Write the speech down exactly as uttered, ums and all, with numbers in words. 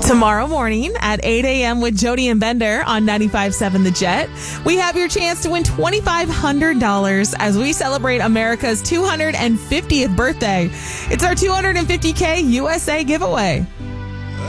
Tomorrow morning at eight a.m. with Jody and Bender on ninety-five point seven The Jet, we have your chance to win two thousand five hundred dollars as we celebrate America's two hundred fiftieth birthday. It's our two hundred fifty thousand U S A giveaway.